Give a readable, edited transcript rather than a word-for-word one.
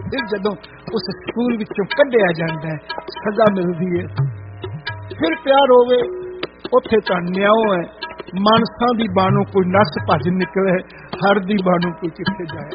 फिर जदों उस स्कूल विचों कढ़िया जांदा है, सजा मिलदी है, फिर प्यार होवे, उत्थे तां न्याओ है। मानसा दी बाणों कोई नस भज निकले, हर दी बाणों कोई किथे जाए।